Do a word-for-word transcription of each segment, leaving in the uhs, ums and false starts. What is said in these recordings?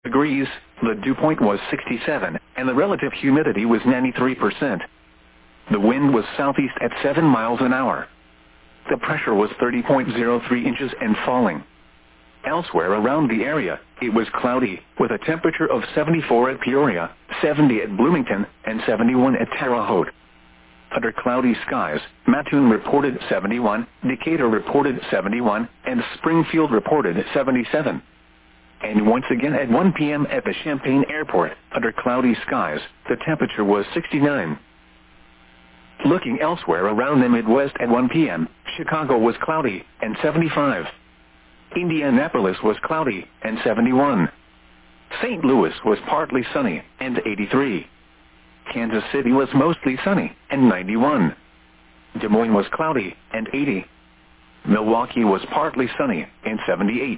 degrees, the dew point was sixty-seven, and the relative humidity was ninety-three percent. The wind was southeast at seven miles an hour. The pressure was thirty point zero three inches and falling. Elsewhere around the area, it was cloudy, with a temperature of seventy-four at Peoria, seventy at Bloomington, and seventy-one at Terre Haute. Under cloudy skies, Mattoon reported seventy-one, Decatur reported seventy-one, and Springfield reported seventy-seven. And once again at one p m at the Champaign Airport, under cloudy skies, the temperature was sixty-nine. Looking elsewhere around the Midwest at one p m, Chicago was cloudy, and seventy-five. Indianapolis was cloudy, and seventy-one. Saint Louis was partly sunny, and eighty-three. Kansas City was mostly sunny, and ninety-one. Des Moines was cloudy, and eighty. Milwaukee was partly sunny, and seventy-eight.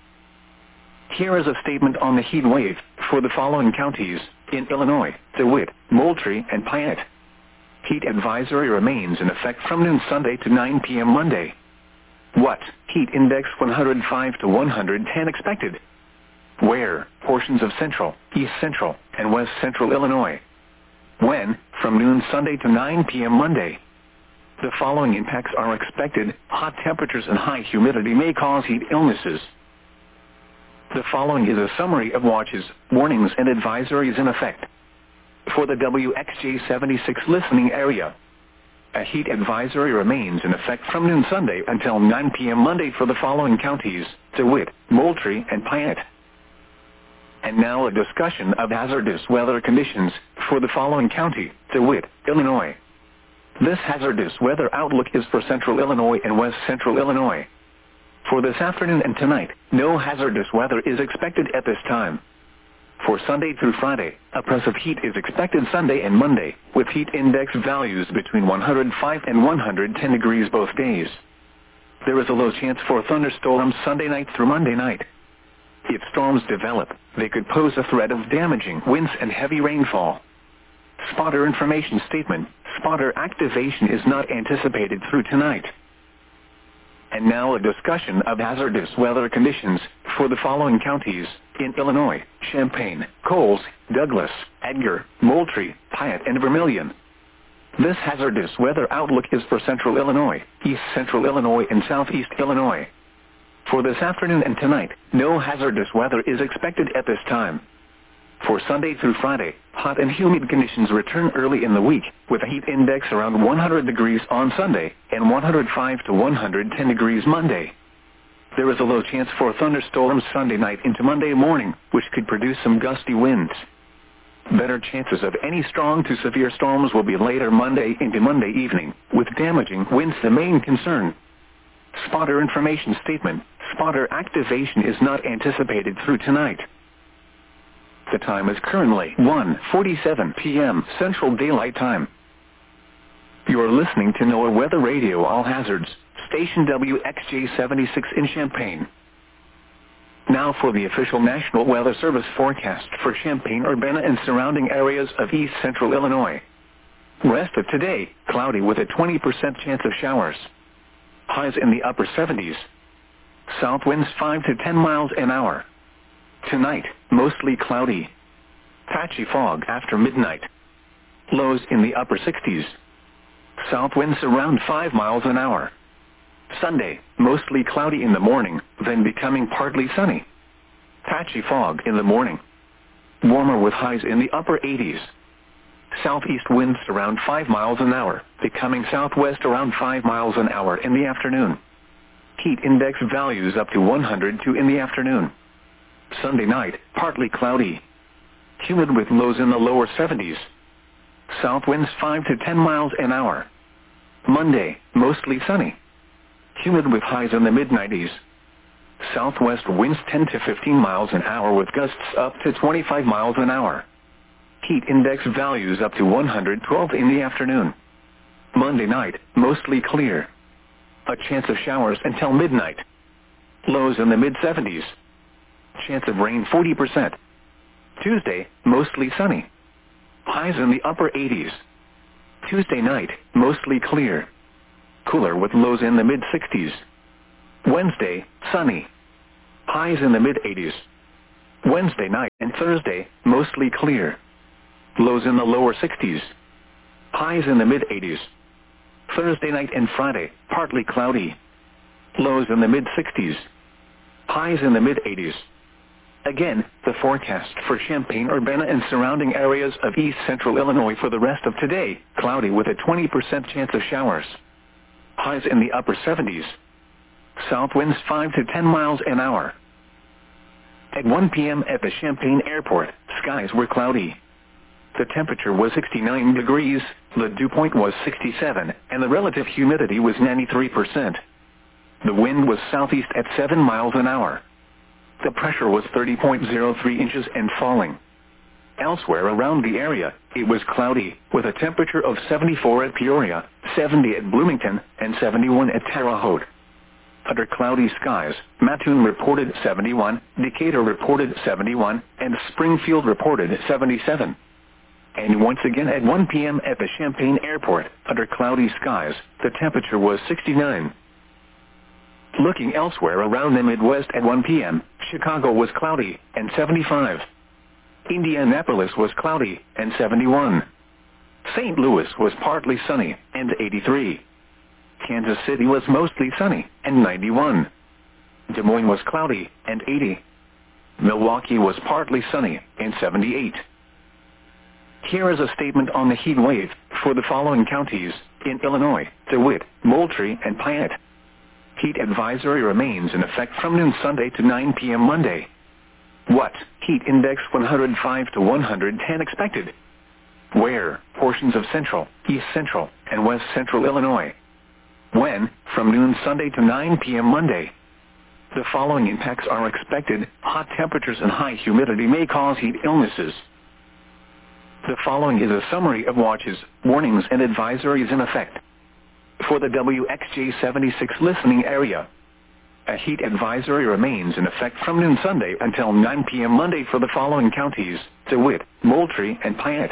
Here is a statement on the heat wave for the following counties in Illinois: DeWitt, Moultrie, and Piatt. Heat advisory remains in effect from noon Sunday to nine p m Monday. What? Heat index one hundred five to one hundred ten expected. Where? Portions of central, east central, and west central Illinois. When? From noon Sunday to nine p m Monday. The following impacts are expected. Hot temperatures and high humidity may cause heat illnesses. The following is a summary of watches, warnings, and advisories in effect. For the W X J seventy-six listening area, a heat advisory remains in effect from noon Sunday until nine p m Monday for the following counties: DeWitt, Moultrie, and Piatt. And now a discussion of hazardous weather conditions for the following county: DeWitt, Illinois. This hazardous weather outlook is for central Illinois and west central Illinois. For this afternoon and tonight, no hazardous weather is expected at this time. For Sunday through Friday, oppressive heat is expected Sunday and Monday, with heat index values between one hundred five and one hundred ten degrees both days. There is a low chance for thunderstorms Sunday night through Monday night. If storms develop, they could pose a threat of damaging winds and heavy rainfall. Spotter information statement: spotter activation is not anticipated through tonight. And now a discussion of hazardous weather conditions for the following counties in Illinois: Champaign, Coles, Douglas, Edgar, Moultrie, Piatt, and Vermilion. This hazardous weather outlook is for central Illinois, east central Illinois, and southeast Illinois. For this afternoon and tonight, no hazardous weather is expected at this time. For Sunday through Friday, hot and humid conditions return early in the week, with a heat index around one hundred degrees on Sunday and one hundred five to one hundred ten degrees Monday. There is a low chance for thunderstorms Sunday night into Monday morning, which could produce some gusty winds. Better chances of any strong to severe storms will be later Monday into Monday evening, with damaging winds the main concern. Spotter information statement: spotter activation is not anticipated through tonight. The time is currently one forty-seven p m Central Daylight Time. You are listening to NOAA Weather Radio All Hazards, station W X J seventy-six in Champaign. Now for the official National Weather Service forecast for Champaign-Urbana and surrounding areas of east central Illinois. Rest of today, cloudy with a twenty percent chance of showers. Highs in the upper seventies. South winds five to ten miles an hour. Tonight, mostly cloudy. Patchy fog after midnight. Lows in the upper sixties. South winds around five miles an hour. Sunday, mostly cloudy in the morning, then becoming partly sunny. Patchy fog in the morning. Warmer with highs in the upper eighties. Southeast winds around five miles an hour, becoming southwest around five miles an hour in the afternoon. Heat index values up to one hundred two in the afternoon. Sunday night, partly cloudy. Humid with lows in the lower seventies. South winds five to ten miles an hour. Monday, mostly sunny. Humid with highs in the mid nineties. Southwest winds ten to fifteen miles an hour with gusts up to twenty-five miles an hour. Heat index values up to one hundred twelve in the afternoon. Monday night, mostly clear. A chance of showers until midnight. Lows in the mid seventies. Chance of rain forty percent. Tuesday, mostly sunny. Highs in the upper eighties. Tuesday night, mostly clear. Cooler with lows in the mid sixties. Wednesday, sunny. Highs in the mid eighties. Wednesday night and Thursday, mostly clear. Lows in the lower sixties. Highs in the mid-eighties. Thursday night and Friday, partly cloudy. Lows in the mid-sixties. Highs in the mid-eighties. Again, the forecast for Champaign-Urbana and surrounding areas of east central Illinois for the rest of today, cloudy with a twenty percent chance of showers. Highs in the upper seventies. South winds five to ten miles an hour. At one p m at the Champaign Airport, skies were cloudy. The temperature was sixty-nine degrees, the dew point was sixty-seven, and the relative humidity was ninety-three percent. The wind was southeast at seven miles an hour. The pressure was thirty point zero three inches and falling. Elsewhere around the area, it was cloudy, with a temperature of seventy-four at Peoria, seventy at Bloomington, and seventy-one at Terre Haute. Under cloudy skies, Mattoon reported seventy-one, Decatur reported seventy-one, and Springfield reported seventy-seven. And once again at one p m at the Champaign Airport, under cloudy skies, the temperature was sixty-nine. Looking elsewhere around the Midwest at one p m, Chicago was cloudy, and seventy-five. Indianapolis was cloudy, and seventy-one. Saint Louis was partly sunny, and eighty-three. Kansas City was mostly sunny, and ninety-one. Des Moines was cloudy, and eighty. Milwaukee was partly sunny, and seventy-eight. Here is a statement on the heat wave for the following counties in Illinois: DeWitt, Moultrie, and Piatt. Heat advisory remains in effect from noon Sunday to nine p m Monday. What? Heat index one hundred five to one hundred ten expected. Where? Portions of central, east central, and west central Illinois. When? From noon Sunday to nine p m Monday. The following impacts are expected. Hot temperatures and high humidity may cause heat illnesses. The following is a summary of watches, warnings, and advisories in effect. For the W X J seventy-six listening area, a heat advisory remains in effect from noon Sunday until nine p m Monday for the following counties: DeWitt, Moultrie, and Piatt.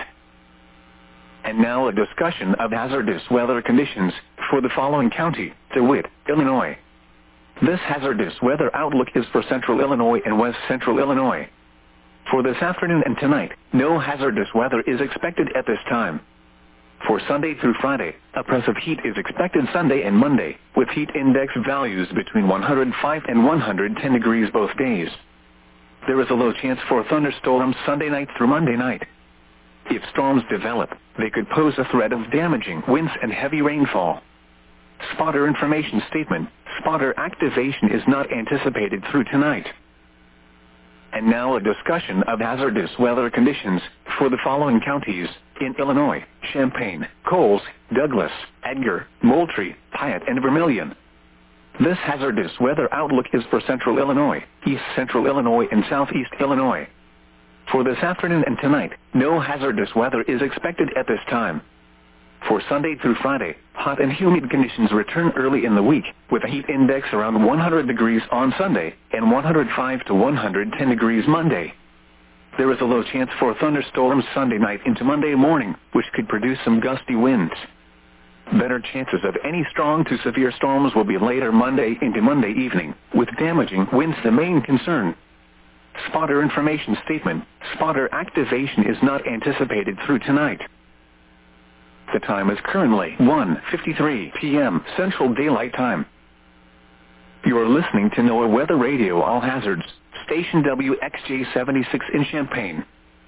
And now a discussion of hazardous weather conditions for the following county: DeWitt, Illinois. This hazardous weather outlook is for central Illinois and west central Illinois. For this afternoon and tonight, no hazardous weather is expected at this time. For Sunday through Friday, oppressive heat is expected Sunday and Monday, with heat index values between one hundred five and one hundred ten degrees both days. There is a low chance for thunderstorms Sunday night through Monday night. If storms develop, they could pose a threat of damaging winds and heavy rainfall. Spotter information statement: spotter activation is not anticipated through tonight. And now a discussion of hazardous weather conditions for the following counties in Illinois: Champaign, Coles, Douglas, Edgar, Moultrie, Piatt, and Vermilion. This hazardous weather outlook is for central Illinois, east central Illinois, and southeast Illinois. For this afternoon and tonight, no hazardous weather is expected at this time. For Sunday through Friday, hot and humid conditions return early in the week, with a heat index around one hundred degrees on Sunday and one hundred five to one hundred ten degrees Monday. There is a low chance for thunderstorms Sunday night into Monday morning, which could produce some gusty winds. Better chances of any strong to severe storms will be later Monday into Monday evening, with damaging winds the main concern. Spotter information statement: spotter activation is not anticipated through tonight. The time is currently one fifty-three p m Central Daylight Time. You are listening to NOAA Weather Radio All Hazards, station W X J seventy-six in Champaign.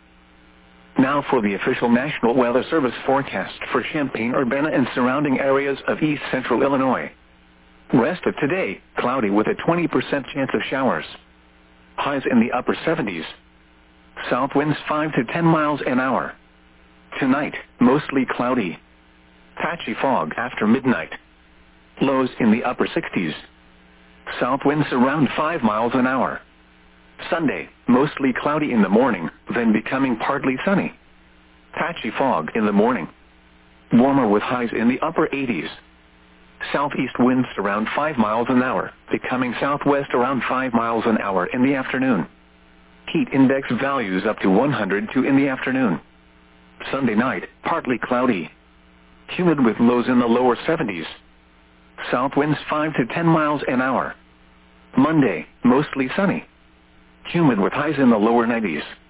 Now for the official National Weather Service forecast for Champaign-Urbana and surrounding areas of east central Illinois. Rest of today, cloudy with a twenty percent chance of showers. Highs in the upper seventies. South winds five to ten miles an hour. Tonight, mostly cloudy. Patchy fog after midnight. Lows in the upper sixties. South winds around five miles an hour. Sunday, mostly cloudy in the morning, then becoming partly sunny. Patchy fog in the morning. Warmer with highs in the upper eighties. Southeast winds around five miles an hour, becoming southwest around five miles an hour in the afternoon. Heat index values up to one hundred two in the afternoon. Sunday night, partly cloudy. Humid with lows in the lower seventies. South winds five to ten miles an hour. Monday, mostly sunny. humid with highs in the lower nineties.